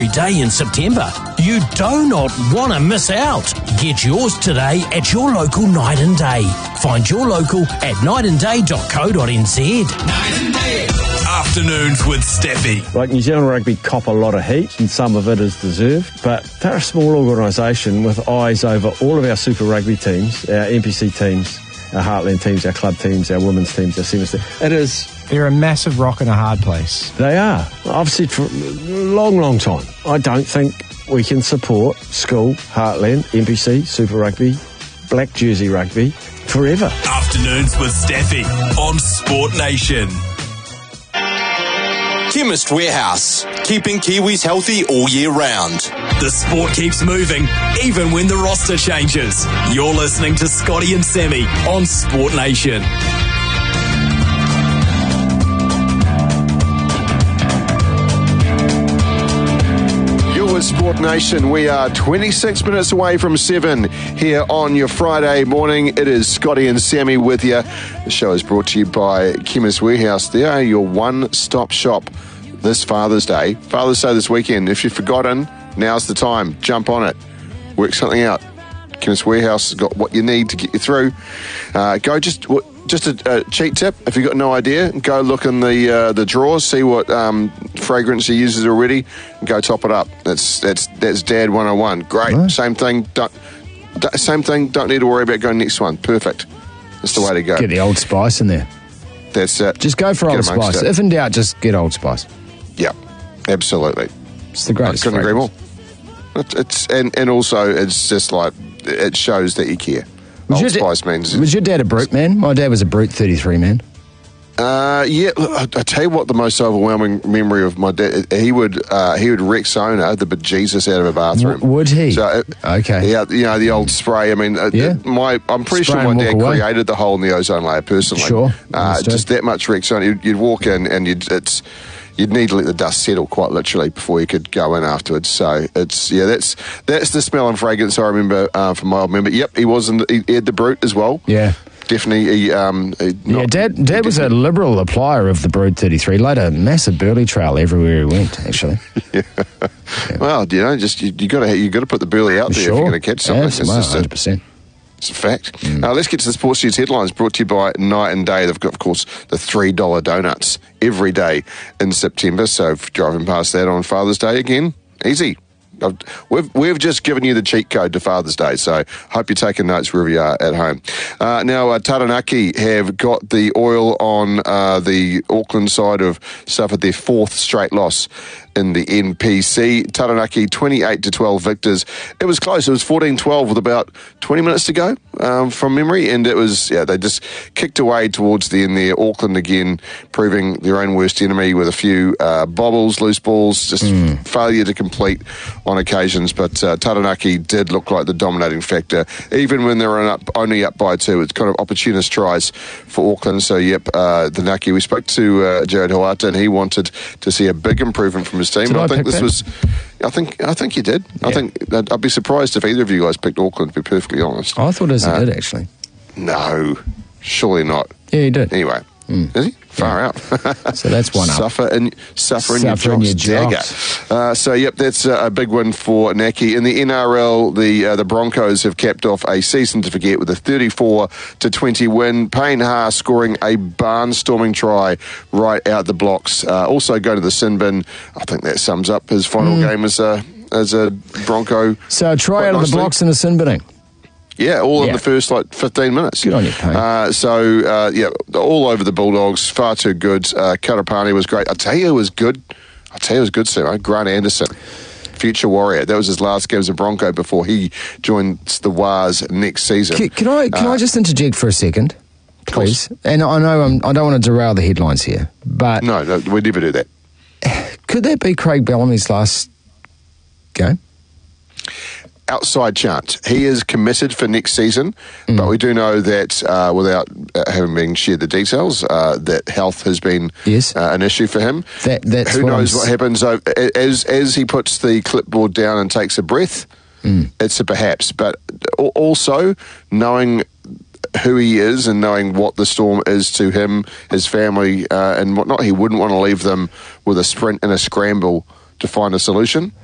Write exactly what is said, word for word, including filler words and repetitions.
day in September. You do not want to miss out. Get yours today at your local Night and Day. Find your local at night and day dot co dot n z. Night and Day. Afternoons with Steffi. Like New Zealand Rugby cop a lot of heat, and some of it is deserved, but they're a small organisation with eyes over all of our Super Rugby teams, our N P C teams, our Heartland teams, our club teams, our women's teams, our sevens teams. It is... They're a massive rock in a hard place. They are. I've said for a long, long time, I don't think we can support school, Heartland, N P C, Super Rugby, Black Jersey Rugby forever. Afternoons with Steffi on Sport Nation. Chemist Warehouse, keeping Kiwis healthy all year round. The sport keeps moving, even when the roster changes. You're listening to Scotty and Sammy on Sport Nation. Sport Nation, we are twenty-six minutes away from seven here on your Friday morning. It is Scotty and Sammy with you. The show is brought to you by Chemist Warehouse. They are your one-stop shop this Father's Day. Father's Day this weekend. If you've forgotten, now's the time. Jump on it. Work something out. Chemist Warehouse has got what you need to get you through. Uh, go just... Just a, a cheat tip, if you've got no idea, go look in the uh, the drawers, see what um, fragrance he uses already, and go top it up. That's that's that's Dad one oh one. Great. Right. Same thing, don't, same thing, don't need to worry about going next one. Perfect. That's the way to go. Get the Old Spice in there. That's it. Just go for get Old Spice. It. If in doubt, just get Old Spice. Yeah, absolutely. It's the greatest. I couldn't agree more. It's, it's and, and also, it's just like, it shows that you care. Old Spice da- means... Was your dad a brute man? My dad was a brute thirty-three man. Uh, yeah, I, I tell you what, the most overwhelming memory of my dad, he would uh, he would Rexona the bejesus out of a bathroom. W- would he? So, uh, okay. Yeah, you know, the old spray. I mean, uh, yeah. my I'm pretty spray sure my dad away. created the hole in the ozone layer personally. Sure. Uh, just that much Rexona. You'd, you'd walk in and you'd it's... You'd need to let the dust settle quite literally before you could go in afterwards. So it's yeah, that's that's the smell and fragrance I remember uh, from my old member. Yep, he was in the, he had the Brute as well. Yeah, definitely. He, um, he yeah, not, Dad. Dad was a liberal applier of the Brute thirty-three. Laid a massive burley trail everywhere he went. Actually. yeah. yeah. Well, you know, just you, you got to you got to put the burley out there sure. if you're going to catch something. Yeah, it's one hundred just percent. It's a fact. Mm. Uh, let's get to the Sports News headlines brought to you by Night and Day. They've got, of course, the three dollar donuts every day in September. So if you're driving past that on Father's Day again, easy. I've, we've we've just given you the cheat code to Father's Day, so hope you're taking notes wherever you are at home. Uh, now, uh, Taranaki have got the oil on uh, the Auckland side of suffered their fourth straight loss in the N P C. Taranaki twenty-eight to twelve victors. It was close. It was fourteen twelve with about twenty minutes to go um, from memory, and it was, yeah, they just kicked away towards the end there. Auckland again proving their own worst enemy with a few uh, bobbles, loose balls, just mm. failure to complete on occasions, but uh, Taranaki did look like the dominating factor, even when they were up, only up by two. It's kind of opportunist tries for Auckland. So, yep, uh, the Naki. We spoke to uh, Jared Hoata, and he wanted to see a big improvement from his team. Did I, I think this that? was, I think, I think you did. Yeah. I think I'd, I'd be surprised if either of you guys picked Auckland. To be perfectly honest, I thought Izzy uh, did actually. No, surely not. Yeah, he did. Anyway. Mm. Is he? Far yeah. out. So that's one up. Suffer in, suffer in suffer your jocks, jocks. Uh, so, yep, that's a big win for Naki. In the N R L, the uh, the Broncos have capped off a season to forget with a thirty-four to twenty win. Payne Haas scoring a barnstorming try right out the blocks. Uh, also go to the sin bin. I think that sums up his final mm. game as a, as a Bronco. So a try out nicely. Of the blocks and a sin binning. Yeah, all yeah. in the first, like, fifteen minutes. Good on you, Payne. Uh, so, uh, yeah, all over the Bulldogs. Far too good. Uh, Karapani was great. I tell you who was good. I tell you who was good, Sam. Grant Anderson, future Warrior. That was his last game as a Bronco before he joined the Wars next season. Can, can I can uh, I just interject for a second, please? And I know I'm, I don't want to derail the headlines here, but... No, no, we never do that. Could that be Craig Bellamy's last game? Outside chance. He is committed for next season, mm. but we do know that, uh, without uh, having been shared the details, uh, that health has been yes. uh, an issue for him. That, that's Who what knows I'm... what happens uh, as as he puts the clipboard down and takes a breath. Mm. It's a perhaps, but also knowing who he is and knowing what the Storm is to him, his family, uh, and whatnot, he wouldn't want to leave them with a sprint and a scramble to find a solution.